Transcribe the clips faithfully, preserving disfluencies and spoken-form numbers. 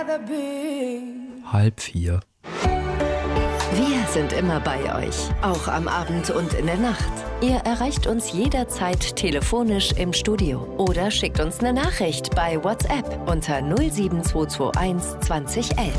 Halb vier. Wir sind immer bei euch, auch am Abend und in der Nacht. Ihr erreicht uns jederzeit telefonisch im Studio oder schickt uns eine Nachricht bei WhatsApp unter null sieben zwei zwei eins zwanzig elf.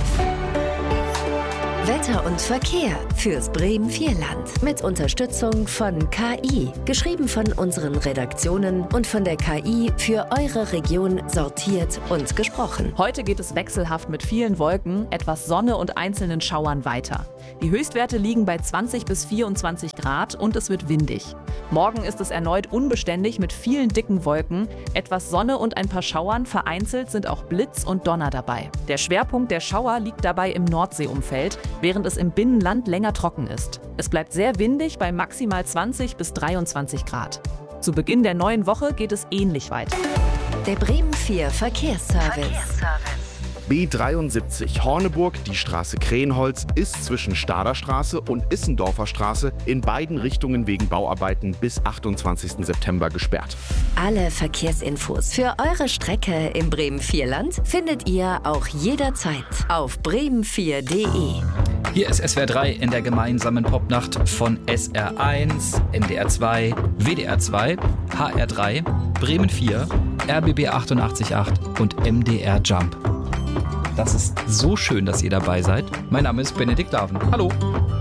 Wetter und Verkehr fürs Bremen Vierland mit Unterstützung von K I. Geschrieben von unseren Redaktionen und von der K I für eure Region sortiert und gesprochen. Heute geht es wechselhaft mit vielen Wolken, etwas Sonne und einzelnen Schauern weiter. Die Höchstwerte liegen bei zwanzig bis vierundzwanzig Grad und es wird windig. Morgen ist es erneut unbeständig mit vielen dicken Wolken, etwas Sonne und ein paar Schauern, vereinzelt sind auch Blitz und Donner dabei. Der Schwerpunkt der Schauer liegt dabei im Nordseeumfeld, während es im Binnenland länger trocken ist. Es bleibt sehr windig bei maximal zwanzig bis dreiundzwanzig Grad. Zu Beginn der neuen Woche geht es ähnlich weiter. Der Bremen vier Verkehrsservice. Verkehrsservice. B dreiundsiebzig Horneburg, die Straße Krähenholz, ist zwischen Stader Straße und Issendorfer Straße in beiden Richtungen wegen Bauarbeiten bis achtundzwanzigsten September gesperrt. Alle Verkehrsinfos für eure Strecke im Bremen Vierland findet ihr auch jederzeit auf bremen vier punkt de. Hier ist S W R drei in der gemeinsamen Popnacht von S R eins, N D R zwei, W D R zwei, H R drei, Bremen vier, R B B achtundachtzig Komma acht und M D R Jump. Das ist so schön, dass ihr dabei seid. Mein Name ist Benedikt Daven. Hallo.